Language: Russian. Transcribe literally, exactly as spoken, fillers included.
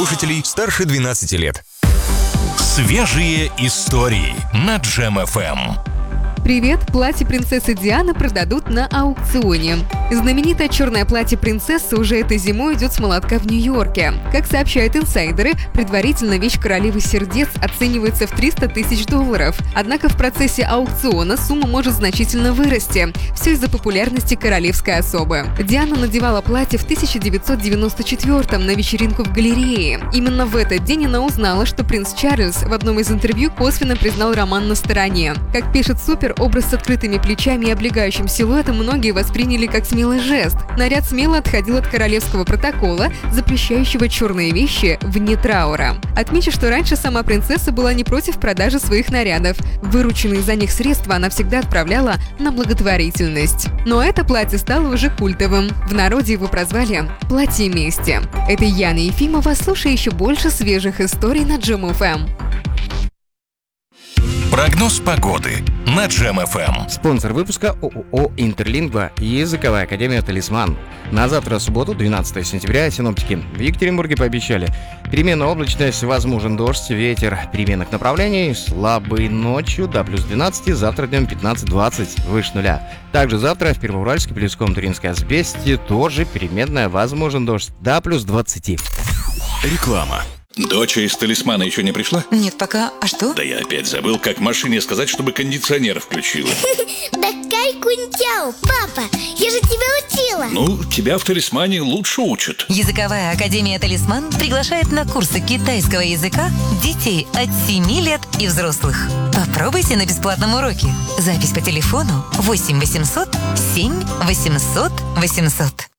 Слушателей старше двенадцати лет. Свежие истории на Джем эф эм. Привет! Платье принцессы Дианы продадут на аукционе. Знаменитое черное платье принцессы уже этой зимой идет с молотка в Нью-Йорке. Как сообщают инсайдеры, предварительно вещь королевы сердец оценивается в триста тысяч долларов. Однако в процессе аукциона сумма может значительно вырасти. Все из-за популярности королевской особы. Диана надевала платье в тысяча девятьсот девяносто четвёртом на вечеринку в галерее. Именно в этот день она узнала, что принц Чарльз в одном из интервью косвенно признал роман на стороне. Как пишет Супер, образ с открытыми плечами и облегающим силуэтом многие восприняли как смелый жест. Наряд смело отходил от королевского протокола, запрещающего черные вещи вне траура. Отмечу, что раньше сама принцесса была не против продажи своих нарядов. Вырученные за них средства она всегда отправляла на благотворительность. Но это платье стало уже культовым. В народе его прозвали «платье мести». Это Яна Ефимова. Слушай еще больше свежих историй на Джем эф эм. Прогноз погоды на Джем эф эм. Спонсор выпуска ООО «Интерлингва» и языковая академия «Талисман». На завтра, субботу, двенадцатое сентября, синоптики в Екатеринбурге пообещали переменная облачность, возможен дождь, ветер переменных направлений, слабый ночью до плюс двенадцати, завтра днем пятнадцать-двадцать, выше нуля. Также завтра в Первоуральске, Плеском, Туринской Азбесте тоже переменная, возможен дождь до плюс двадцати. Реклама. Доча из «Талисмана» еще не пришла? Нет, пока. А что? Да я опять забыл, как машине сказать, чтобы кондиционер включила. Да кай кунтяу, папа, я же тебя учила. Ну, тебя в «Талисмане» лучше учат. Языковая академия «Талисман» приглашает на курсы китайского языка детей от семи лет и взрослых. Попробуйте на бесплатном уроке. Запись по телефону восемь восемьсот семь восемьсот восемьсот.